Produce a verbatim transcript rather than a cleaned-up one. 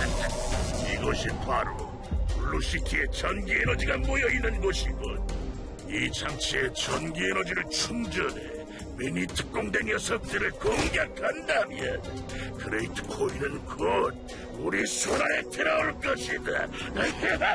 이곳이 바로 블루시티의 전기 에너지가 모여있는 곳이군. 이 장치의 전기 에너지를 충전해 미니 특공대 녀석들을 공격한다면 그레이트 코인은 곧 우리 손안에 들어올 것이다.